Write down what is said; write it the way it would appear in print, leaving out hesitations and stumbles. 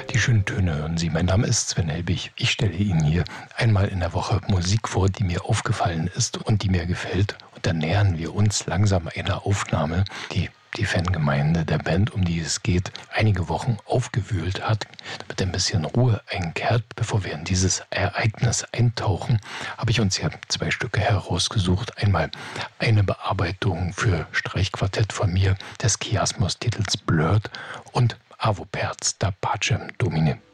Die schönen Töne hören Sie. Mein Name ist Sven Helbig. Ich stelle Ihnen hier einmal in der Woche Musik vor, die mir aufgefallen ist und die mir gefällt. Und dann nähern wir uns langsam einer Aufnahme, die die Fangemeinde der Band, um die es geht, einige Wochen aufgewühlt hat, mit ein bisschen Ruhe einkehrt. Bevor wir in dieses Ereignis eintauchen, habe ich uns hier 2 Stücke herausgesucht. Einmal eine Bearbeitung für Streichquartett von mir des Chiasmus-Titels Blurred und Avo Perz da Pacem Domine.